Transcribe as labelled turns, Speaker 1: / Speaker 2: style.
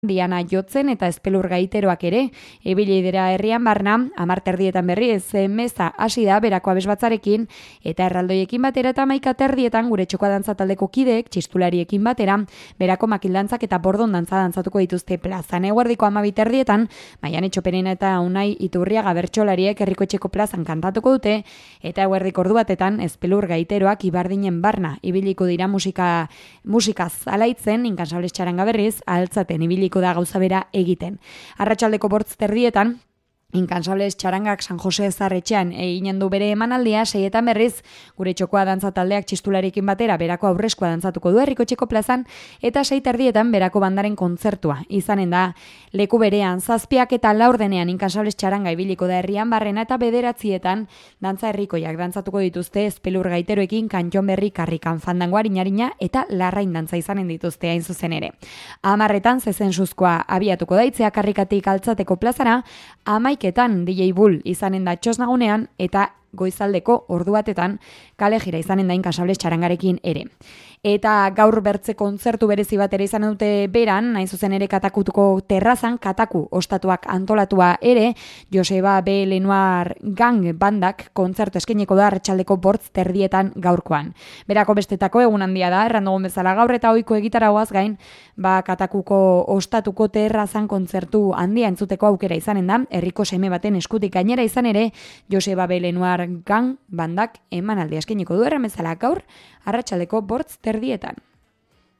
Speaker 1: Diana jotzen eta espelur gaiteroak ere, Ibilidera herrian barna, 10:00 berriz, meza hasi da berako abesbatzarekin, eta erraldoiekin batera eta 11:00 gure txokoa dantza taldeko kideek, txistulariekin batera, berako makildantzak eta bordon dantza dantzatuko dituzte plazan. Eguerdiko 12:30, Maiane Txoperena eta Unai Iturriaga bertsolariek herriko etxeko plazan kantatuko dute, eta eguerdiko ordu batetan, espelur gaiteroak Ibardinen barna, ibiliko dira musikaz alaitzen, inkansables txaranga berriz, altzaten ibiliko da gauza bera egiten. Arratsaldeko 8:30, Inkansables txarangak San Jose Zarretxean eginen du bere emanaldia, 6 berriz, gure txokoa dantza taldeak txistularekin batera berako aurreskoa dantzatuko du herriko etxeko plazan, eta 6:30 berako bandaren kontzertua. Izanen da, leku berean, 7 eta 4 Inkansables txaranga ibiliko da herrian barrena, eta 9 dantza herrikoiak dantzatuko dituzte espelur gaiteroekin kantxon berri karrikan fandango harinarina eta larrain dantza izanen dituzte hain zuzen ere. 10 zezensuzkoa abiatuko daitzea karrikatik altzateko plazara, 11 DJ Bull izanen da txosnagunean, eta goizaldeko ordu batetan kale jira izanen da Inkansables txarangarekin ere. Eta gaur bertze kontzertu berezi bat ere izan dute beran, hain zuzen ere Katakutuko terrazan, Kataku ostatuak antolatua ere, Joseba B. Lenoir Gang bandak kontzertu eskainiko da arratsaldeko 8:30 gaurkoan. Berako bestetako egun handia da, errandugun bezala gaur eta ohiko egitaragoaz gain, Katakuko ostatuko terrazan kontzertu handia entzuteko aukera izanen da, herriko seme baten eskutik gainera izan ere, Joseba B. Lenoir Gang bandak emanaldia eskainiko du erran bezala gaur arratsaldeko 8:30.